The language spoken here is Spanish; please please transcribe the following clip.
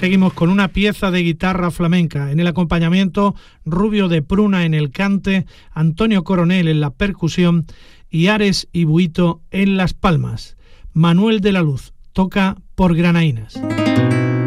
seguimos con una pieza de guitarra flamenca. En el acompañamiento, Rubio de Pruna en el cante, Antonio Coronel en la percusión y Ares y Buito en las palmas. Manuel de la Luz toca por Granaínas.